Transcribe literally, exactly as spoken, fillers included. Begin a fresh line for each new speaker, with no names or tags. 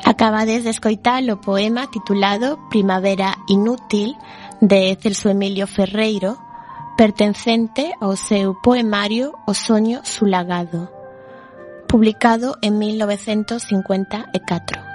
Acabades de escoitar o poema titulado Primavera inútil de Celso Emilio Ferreiro, pertencente ao seu poemario O soño sulagado, publicado en mil novecentos cincuenta e catro.